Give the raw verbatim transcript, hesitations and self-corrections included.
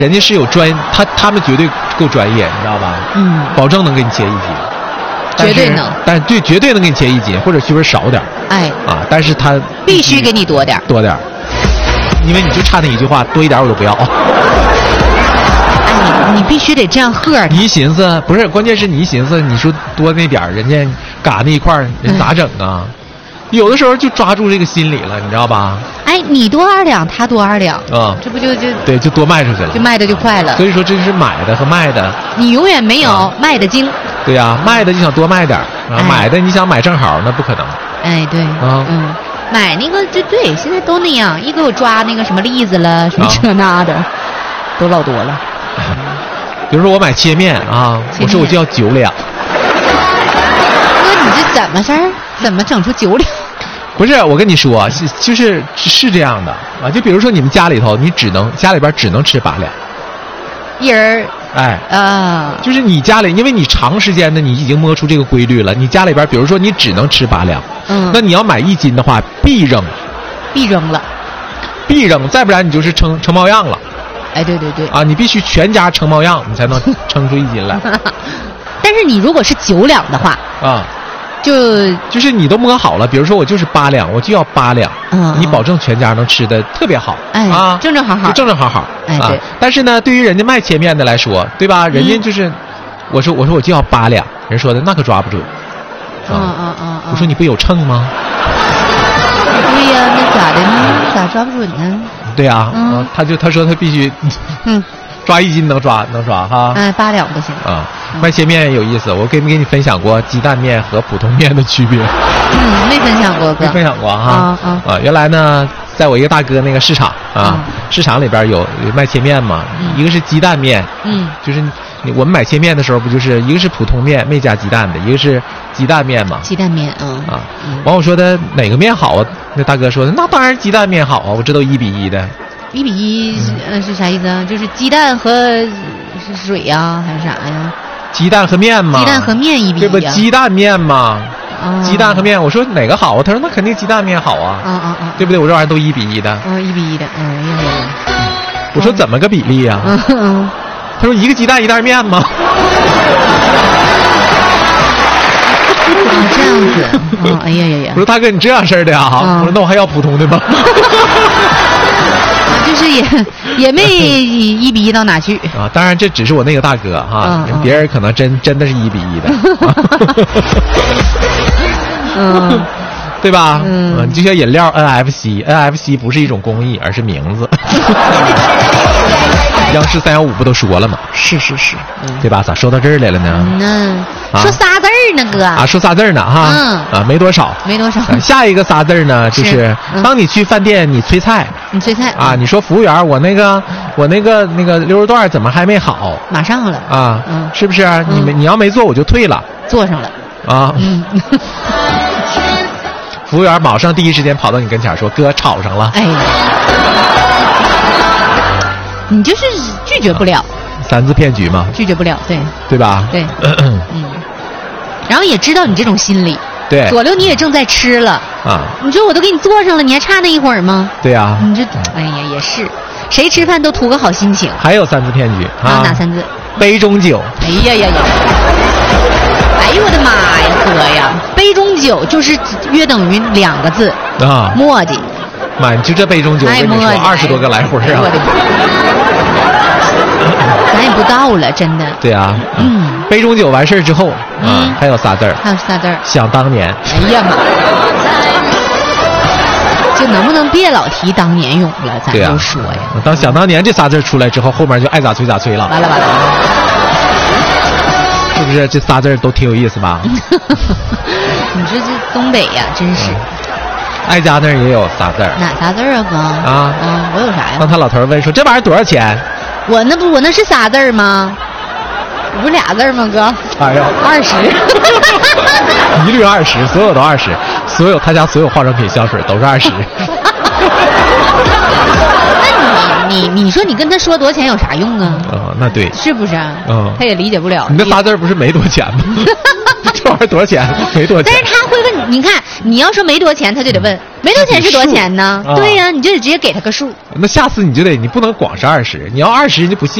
人家是有专，他他们绝对够专业，你知道吧？ 嗯， 保证能给你切一斤， 绝对能。 但对，绝对能给你切一斤，或者许微少点。 哎， 啊，但是他必须给你多点， 多点，因为你就差那一句话，多一点我都不要。 哎，你你必须得这样喝。 你一寻思，不是，关键是你一寻思，你说多那点人家嘎那一块人咋整啊？嗯、有的时候就抓住这个心理了，你知道吧？ 哎，你多二两，他多二两， 啊、嗯， 这不就就对，就多卖出去了， 就卖的就快了。 所以说这是买的和卖的， 你永远没有、啊、卖的精。 对呀、啊，卖的就想多卖点，啊，哎、买的你想买正好，那不可能。 哎，对， 啊， 嗯，买那个就对，现在都那样，一给我抓那个什么栗子了，什么这那的，啊、都老多了。 比如说我买切面啊，我说我就要九两。 哥，你这怎么事儿？怎么整出九两？ 不是，我跟你说，是就是是这样的啊。就比如说你们家里头，你只能家里边只能吃八两， 一人。 哎啊， 就是你家里，因为你长时间的你已经摸出这个规律了，你家里边，比如说你只能吃八两， 嗯， 那你要买一斤的话，必扔， 必扔了， 必扔，再不然你就是称称冒样了。 哎，对对对， 啊，你必须全家称冒样，你才能称出一斤来。 但是你如果是九两的话， 啊。 就就是你都摸好了，比如说我就是八两，我就要八两， 嗯， 你保证全家能吃的特别好， 哎啊， 正正好好， 就正正好好， 哎对、 啊。但是呢，对于人家卖切面的来说，对吧？人家就是，嗯、我说我说我就要八两，人说的那可抓不准， 啊啊啊！ 我说你不有秤吗？ 对呀，那咋的呢？咋抓不准呢？ 对呀、啊， 嗯， 他就他说他必须， 嗯。 抓一斤能抓能抓哈， 哎，八两不行啊。卖切面有意思，我给没给你分享过鸡蛋面和普通面的区别？ 嗯，没分享过， 没分享过哈。 啊啊啊！原来呢，在我一个大哥那个市场啊，嗯、市场里边有有卖切面嘛， 嗯、 一个是鸡蛋面， 嗯， 就是你我们买切面的时候不就是一个是普通面没加鸡蛋的，一个是鸡蛋面嘛。 鸡蛋面，嗯啊。完我说的哪个面好啊？那大哥说的那当然鸡蛋面好啊，我这都一比一的。 一比一是呃是啥意思啊？就是鸡蛋和是水呀、啊，还是啥呀？ 鸡蛋和面嘛。 鸡蛋和面一比一、啊。 这不鸡蛋面嘛？ 啊。 鸡蛋和面，我说哪个好啊？他说那肯定鸡蛋面好啊。 啊啊啊！ 对不对？我这玩意儿都一比一的。 嗯，一比一的，嗯呀呀。 我说怎么个比例呀、啊？ 嗯嗯。 他说一个鸡蛋一袋面吗？ 啊，这样子啊！哎呀呀呀！ 我说大哥，你这样式儿的呀、啊？ 啊、 我说那我还要普通的吗？ 就是也也没一比一到哪去啊！当然这只是我那个大哥哈、啊， 嗯、 别人可能真真的是一比一的。 嗯， 对吧？ 嗯， 啊、你就像饮料 N F C，N F C 不是一种工艺，而是名字。央视三幺五不都说了吗？ 是是是， 嗯、对吧？咋说到这儿来了呢？ 嗯，啊、说仨字儿呢，哥啊，说仨字儿呢哈， 嗯啊，没多少， 没多少。 啊、下一个仨字儿呢，就是、嗯、当你去饭店，你催菜， 你催菜啊，你说服务员，我那个我那个那个溜肉段怎么还没好？ 马上了啊， 嗯， 是不是？你没你要没做，我就退了。 做上了啊， 嗯。 服务员马上第一时间跑到你跟前说：“哥，炒上了。” 哎呀，你就是拒绝不了， 啊、三字骗局嘛， 拒绝不了，对对吧？ 对，嗯，然后也知道你这种心理， 对， 左溜你也正在吃了啊， 你说我都给你做上了，你还差那一会儿吗？ 对呀、啊， 你这，哎呀，也是，谁吃饭都图个好心情。 还有三字骗局啊？ 哪三字？ 杯中酒。 哎呀呀呀！哎呦我的妈呀，哥呀！杯中酒就是约等于两个字啊， 磨叽。 妈，就这杯中酒，我跟你说，二十多个来回啊！ 咱也不到了，真的。 对啊， 嗯， 杯中酒完事儿之后啊， 嗯、 还有仨字儿， 还有仨字儿， 想当年。 哎呀妈！就能不能别老提当年勇了？咱就说呀。 啊、当想当年这仨字出来之后，后面就爱咋吹咋吹了。 完了完了。 是不是这仨字都挺有意思吧？ 你这这东北呀，真是。 艾家那儿也有仨字儿。 哪仨字啊，哥？ 啊， 嗯，我有啥呀？ 当他老头问说：“这玩意儿多少钱？” 我那不我那是仨字吗？我不是俩字吗，哥？ 哎呀， 二十。 一律二十，所有都二十，所有他家所有化妆品、香水都是二十。 你你说你跟他说多少钱有啥用啊？ 啊、哦，那对， 是不是啊？ 嗯， 他也理解不了。 你那仨字不是没多钱吗？这玩意儿多少钱？没多钱。 但是他会问你看，你要说没多钱，他就得问、嗯、没多钱是多钱呢？ 啊、 对呀、啊，你就得直接给他个数。 那下次你就得，你不能光是二十，你要二十你就不信。